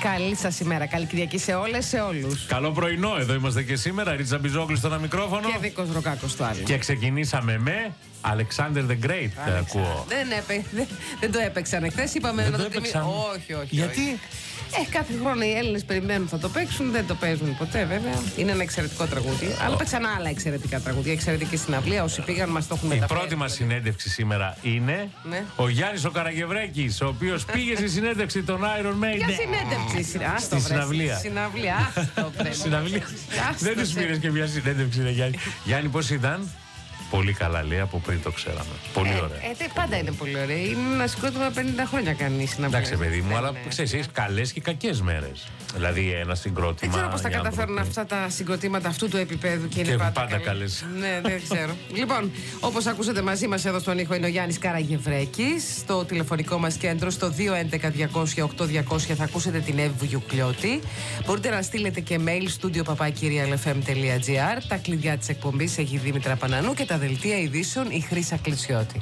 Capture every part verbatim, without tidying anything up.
Καλή σας ημέρα. Καλή Κυριακή σε όλες, σε όλους. Καλό πρωινό, εδώ είμαστε και σήμερα. Ρίτσα Μπιζόγλου στο ένα μικρόφωνο. Και Δίκος Ροκάκος στο άλλο. Και ξεκινήσαμε με Alexander the Great. Alexander. Ακούω. Δεν, έπαι, δεν, δεν το έπαιξαν εχθές. Είπαμε Δεν να το το έπαιξαν. τιμήσουμε. Όχι, όχι. Γιατί? Όχι. Ε, κάθε χρόνο οι Έλληνες περιμένουν θα το παίξουν, δεν το παίζουν ποτέ βέβαια. Είναι ένα εξαιρετικό τραγούδι. Αλλά παίξαν άλλα εξαιρετικά τραγούδια. Εξαιρετική συναυλία. Όσοι πήγαν μας το έχουν Η μεταφέρει. πρώτη μας συνέντευξη σήμερα είναι Ναι. ο Γιάννης ο Καραγευρέκης, ο οποίος πήγε στη συνέντευξη των Iron Maiden. Για συνέντευξη. Άστο, Στη βρε, συναυλία. Συναυλία. Άστο, βρε. Συναυλία. Άστο, Δεν τους σε- πήρες και μια συνέντευξη, ρε Γιάννη. Γιάννη, πώς ήταν? Πολύ καλά, λέει, από πριν το ξέραμε. Πολύ ωραία. Ε, τε, πάντα είναι πολύ ωραία. Είναι ένα συγκρότημα πενήντα χρόνια κάνει συναυλία. Εντάξει, παιδί μου, Δεν αλλά είναι- ξέρεις, έχεις καλές και κακές μέρες. Δηλαδή, ένα συγκρότημα. Δεν ξέρω πώς τα οι καταφέρνουν άνθρωποι- αυτά τα συγκροτήματα αυτού του επίπεδου και είναι έχουν πάντα, πάντα καλές. καλές. Ναι, δεν ξέρω. Λοιπόν, όπως ακούσατε μαζί μας εδώ στον ήχο είναι ο Γιάννης Καραγευρέκης. Στο τηλεφωνικό μας κέντρο στο δύο έντεκα διακόσια οκτώ διακόσια θα ακούσετε την Εύη Βουγιουκλιώτη. Μπορείτε να στείλετε και mail studio παπάκι ελ εφ εμ τελεία τζι άρ. Τα κλειδιά της εκπομπής έχει η Δήμητρα Πανανού και τα δελτία ειδήσεων η Χρύσα Κλεισιώτη.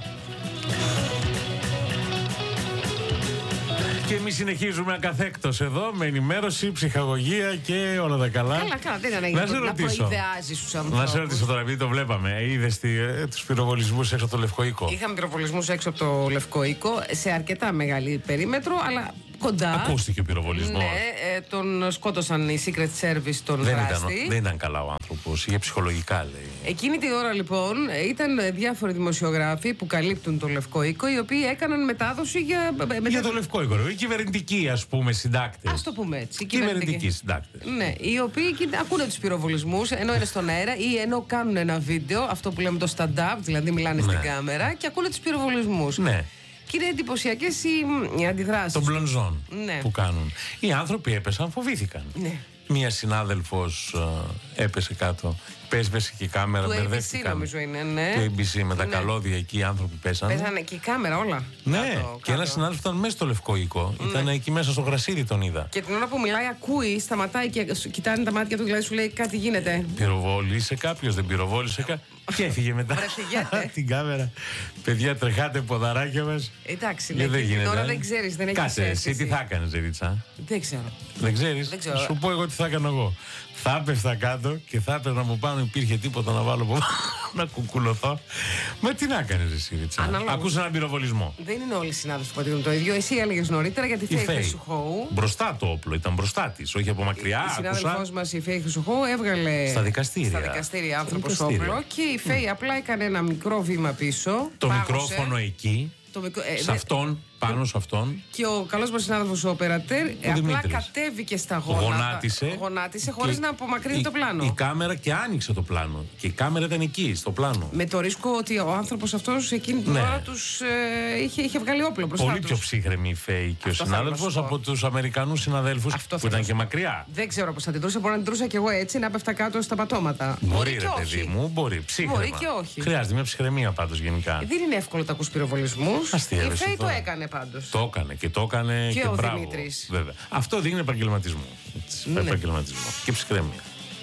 Και εμείς συνεχίζουμε ακαθέκτος εδώ με ενημέρωση, ψυχαγωγία και όλα τα καλά. Καλά, καλά, δεν είναι Να σε να ρωτήσω. προειδεάζεις τους ανθρώπους. Να σε ρωτήσω τώρα, επειδή το βλέπαμε, είδες ε, τους πυροβολισμούς έξω από το Λευκό Οίκο. Είχαμε πυροβολισμούς έξω από το Λευκό Οίκο σε αρκετά μεγάλη περίμετρο, αλλά κοντά. Ακούστηκε ο πυροβολισμός. Ναι, ε, τον σκότωσαν οι Secret Service τον Δεν ήταν, δράστη. δεν ήταν καλά ο άνθρωπος, είχε ψυχολογικά, λέει. Εκείνη τη ώρα λοιπόν ήταν διάφοροι δημοσιογράφοι που καλύπτουν το Λευκό Οίκο, οι οποίοι έκαναν μετάδοση για. Για το Λευκό Οίκο, ρε. Οι κυβερνητικοί, ας πούμε, συντάκτες. Ας το πούμε έτσι. οι Κυβερνητικοί κυβερνητικοί. συντάκτες. Ναι, οι οποίοι κοι- ακούνε τους πυροβολισμούς ενώ είναι στον αέρα ή ενώ κάνουν ένα βίντεο, αυτό που λέμε το stand-up, δηλαδή μιλάνε Ναι. στην κάμερα και ακούνε τους πυροβολισμούς. Ναι. Και είναι εντυπωσιακές οι, οι αντιδράσεις. Των μπλονζών Ναι. που κάνουν. Οι άνθρωποι έπεσαν, φοβήθηκαν. Ναι. Μία συνάδελφος ε, έπεσε κάτω, πέσβησε και η κάμερα, Του έι μπι σι μπερδεύτηκαν. νομίζω είναι, ναι. Το έι μπι σι με τα Ναι. καλώδια εκεί οι άνθρωποι πέσανε. Πέσανε και η κάμερα όλα. Ναι, Κάτω, και ένα κάτω. συνάδελφο ήταν μέσα στο Λευκό Οίκο. Ήταν εκεί μέσα στο γρασίδι, τον είδα. Και την ώρα που μιλάει, ακούει, σταματάει και σου- κοιτάνε τα μάτια του, δηλαδή σου λέει κάτι γίνεται. Πυροβόλησε κάποιο, δεν πυροβόλησε κάποιο. Και έφυγε μετά. Βρε, φυγέτε. Την κάμερα. Παιδιά, τρεχάτε ποδαράκια μα. Εντάξει, Δεν λέει, και την γίνεται. ώρα ε. δεν ξέρει, δεν έχει Κάτσε, εσύ τι θα έκανε, Ρίτσα. Δεν ξέρω. Δεν ξέρει. Δεν ξέρω. Σου πω εγώ τι θα έκανα εγώ. Θα έπεφτα κάτω και θα έπαιρνα από πάνω, υπήρχε τίποτα να βάλω από πάνω, να κουκουλωθώ. Μα τι να έκανε, εσύ, Ρίτσα. Αναλόγως. Ακούσε έναν πυροβολισμό. Δεν είναι όλοι οι συνάδελφοι που πατήσουν το ίδιο. Εσύ έλεγε νωρίτερα για τη Η Φέη Φέη. Χρυσοχώου. Μπροστά το όπλο, ήταν μπροστά τη, όχι από μακριά. Η συνάδελφό Άκουσα. μα, η Φέη Χρυσοχώου, έβγαλε. Στα δικαστήρια. Στα δικαστήρια άνθρωπο Στα δικαστήρια. όπλο και η Φέη απλά έκανε ένα μικρό βήμα πίσω. Το πάγωσε. μικρόφωνο εκεί, Το μικρο- ε, σε δε- αυτόν, πάνω σε αυτόν. Και ο καλός μας συνάδελφος ο Οπερατέρ απλά Δημήτρης. κατέβηκε στα γόνατα. Γονάτισε. Γονάτισε χωρίς και να απομακρύνει η- το πλάνο. Η κάμερα και άνοιξε το πλάνο. Και η κάμερα ήταν εκεί, στο πλάνο. Με το ρίσκο ότι ο άνθρωπος αυτός εκείνη την Ναι. ώρα τους ε, είχε, είχε βγάλει όπλο μπροστά Πολύ τους. πιο ψύχρεμη η Φέη και ο Αυτό θέλω να συνάδελφος σου πω. από τους Αμερικανούς συναδέλφους Αυτό που θέλω ήταν να και σου πω. μακριά. Δεν ξέρω πώς θα την τρούσα. Μπορεί να την τρούσα κι εγώ έτσι, να πέφτα κάτω στα πατώματα. Μπορεί, και ρε όχι. παιδί μου, μπορεί. Ψύχρεμα. Μπορεί και όχι. Χρειάζεται μια ψυχραιμία πάντως γενικά. Δεν είναι εύκολο τα ακούς πυροβολισμούς. Αστείευεσαι Η Φέη το τώρα. έκανε πάντως. Το έκανε και το έκανε Και και, ο μπράβο. Δημήτρης. Βέβαια. Αυτό δείχνει επαγγελματισμό. Έτσι, Ναι. Επαγγελματισμό και ψυχραιμία.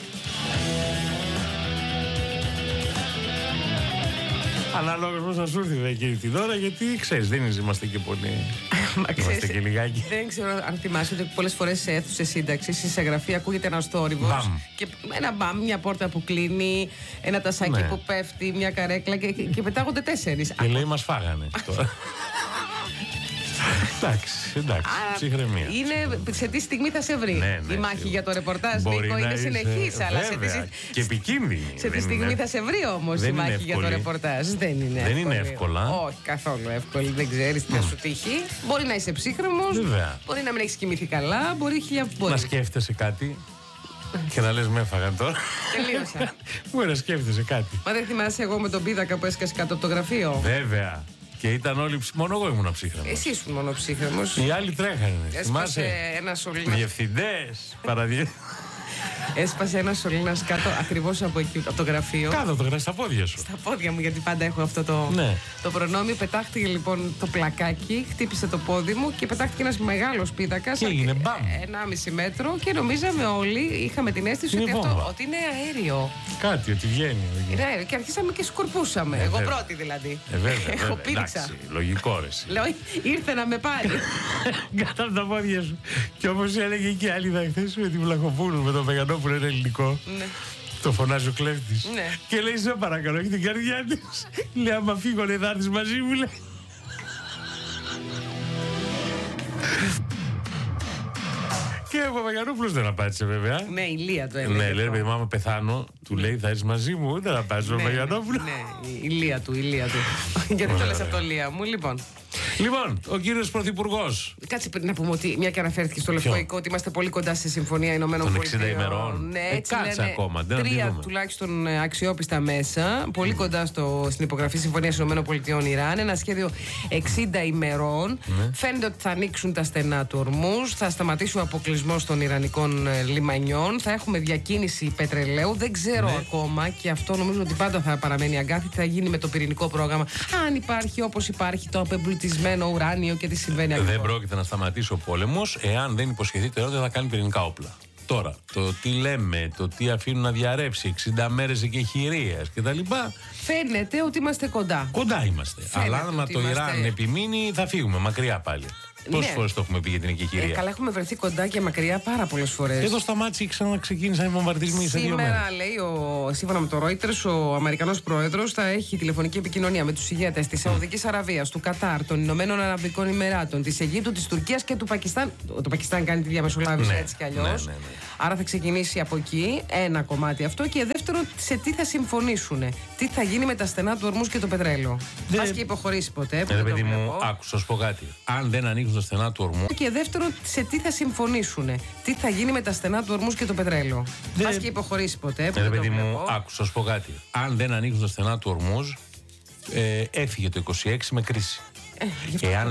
Αναλόγως πώς θα σου έρθει δε, εκείνη την ώρα, γιατί ξέρεις, δεν είμαστε και πολύ. Μα Είμαστε ξέρεις, και λιγάκι. δεν ξέρω αν θυμάσαι ότι πολλές φορές σε αίθουσες σύνταξης, στη συγγραφή ακούγεται ένα θόρυβος. Μπαμ. Και ένα μπαμ, μια πόρτα που κλείνει, ένα τασάκι Ναι. που πέφτει, μια καρέκλα και, και, και πετάγονται τέσσερις. Και λέει μας φάγανε. τώρα. Εντάξει, εντάξει, Α, ψυχραιμία. Είναι σε τι στιγμή θα σε βρει. Ναι, ναι, Η μάχη σίγουρα. για το ρεπορτάζ, Μπορεί Νίκο, να είναι είσαι- συνεχής, αλλά σε βέβαια, τι, και επικίνδυνη. σε τι Δεν στιγμή είναι- θα σε βρει όμως δεν η είναι μάχη για το εύκολη. ρεπορτάζ. Δεν είναι Δεν εύκολη. είναι εύκολα. Όχι, καθόλου εύκολη. Δεν ξέρεις τι θα σου τύχει. Μπορεί να είσαι ψύχρεμος, Βέβαια. μπορεί να μην έχεις κοιμηθεί καλά, μπορεί χιλιά Να μπορεί. σκέφτεσαι κάτι και να λες με έφαγαν τώρα. Τελείωσα. Μπορεί να σκέφτεσαι κάτι. Μα δεν θυμάσαι εγώ με τον πίδακα που έσκασε κάτω από το γραφείο. Βέβαια. Και ήταν όλοι ψ- μόνο εγώ ήμουν ψύχρεμος. Εσύ ήσουν μόνο ψύχρεμος. Οι άλλοι τρέχανε. Έσπασε Θυμάσαι. ένα σωλήνα. Διευθυντές, παραδie... Έσπασε ένα σωλήνα κάτω ακριβώς από εκεί, από το γραφείο. Κάτω από το γραφείο, στα πόδια σου. Στα πόδια μου, γιατί πάντα έχω αυτό το, ναι. το προνόμιο. Πετάχτηκε λοιπόν το πλακάκι, χτύπησε το πόδι μου και πετάχτηκε ένας μεγάλος πίθακας. Και έγινε μπαμ. ενάμιση μέτρο και νομίζαμε όλοι, είχαμε την αίσθηση ότι, αυτό, ότι είναι αέριο. Κάτι, ότι βγαίνει. Ναι, και αρχίσαμε και σκορπούσαμε. Ε, Εγώ βέβαια. πρώτη δηλαδή. Ε, βέβαια, Έχω βέβαια. πήξα. Εντάξει, λογικό ρε. Λέω, ήρθε να με πάρει. Κάτω από τα πόδια σου. Και όπως έλεγε και η άλλη χθες με την Βλαχοπούλου, με τον Μεγανόπουλο, είναι ελληνικό. Ναι. Το φωνάζει ο κλέφτης. Ναι. Και λέει, σε παρακαλώ, έχει την καρδιά της. Λέει, άμα φύγω, λέει, θα έρθεις μαζί μου, λέει. Και ο Παπαγιανόπουλος δεν απάντησε βέβαια. Ναι, η Λία το έλεγε. Ναι, λέει, παιδί μου, άμα πεθάνω, του λέει, θα έρθεις μαζί μου. Δεν απάντησε ο Παπαγιανόπουλος. Ναι, η Λία του, η Λία του. Γιατί το λες αυτό, Λία μου, λοιπόν. Λοιπόν, ο κύριος Πρωθυπουργός. Κάτσε πριν να πούμε ότι μια και αναφέρθηκε στο Λευκό Οικό ότι είμαστε πολύ κοντά στη Συμφωνία Ηνωμένων Των Πολιτειών. εξήντα ημερών. Ναι, Ε, έτσι κάτσε λένε ακόμα, δεν τρία αντιδρούμε. τουλάχιστον αξιόπιστα μέσα. Πολύ κοντά στο, στην υπογραφή Συμφωνίας Ηνωμένων Πολιτειών Ιράν. Ένα σχέδιο εξήντα ημερών. Ναι. Φαίνεται ότι θα ανοίξουν τα στενά του ορμούς. Θα σταματήσει ο αποκλεισμός των Ιρανικών ε, λιμανιών. Θα έχουμε διακίνηση πετρελαίου. Δεν ξέρω Ναι. ακόμα και αυτό νομίζω ότι πάντα θα παραμένει αγκάθι. Θα γίνει με το πυρηνικό πρόγραμμα. Αν υπάρχει όπως υπάρχει το απεμπλουτισμένο ουράνιο και τι συμβαίνει ακριβώς. Δεν πρόκειται να σταματήσει ο πόλεμος εάν δεν υποσχεθεί ότι θα κάνει πυρηνικά όπλα. Τώρα, το τι λέμε, το τι αφήνουν να διαρρεύσει, εξήντα μέρες εκεχηρίας κτλ. Φαίνεται ότι είμαστε κοντά. Κοντά είμαστε. Φαίνεται Αλλά άμα ότι το είμαστε- Ιράν επιμείνει, θα φύγουμε μακριά πάλι. Πόσες Ναι. φορές το έχουμε πει για την Ε, εκεχηρία. καλά, έχουμε βρεθεί κοντά και μακριά πάρα πολλές φορές. Εδώ σταμάτησε και ξαναξεκίνησαν οι βομβαρδισμοί σε δύο μέρες. Σήμερα, λέει, ο, σύμφωνα με το Reuters, ο Αμερικανός Πρόεδρος θα έχει τηλεφωνική επικοινωνία με τους ηγέτες της Σαουδικής Αραβίας, του Κατάρ, των Ηνωμένων Αραβικών Ημεράτων, της Αιγύπτου, της Τουρκίας και του Πακιστάν. Το Πακιστάν κάνει τη διαμεσολάβηση Ναι, έτσι κι αλλιώς. ναι, ναι, ναι. Άρα θα ξεκινήσει από εκεί ένα κομμάτι αυτό. Και δεύτερον, σε τι θα συμφωνήσουν. Τι θα γίνει με τα στενά του ορμούς και το πετρέλαιο. Δεν- Πας και υποχωρήσει ποτέ. που Ε, δεν ρε το παιδί μου, βλέπω. άκουσα, σου πω κάτι. Αν δεν ανοίξουν τα στενά του ορμού. Και δεύτερον, σε τι θα συμφωνήσουν. Τι θα γίνει με τα στενά του ορμούς και το πετρέλαιο. Δεν- Πας και υποχωρήσει ποτέ. που Ε, ρε δεν το παιδί μου, βλέπω. άκουσα, σου πω κάτι. Αν δεν ανοίξουν τα στενά του ορμού, ε, έφυγε το είκοσι έξι με κρίση. Ε, γι' αυτό Εάν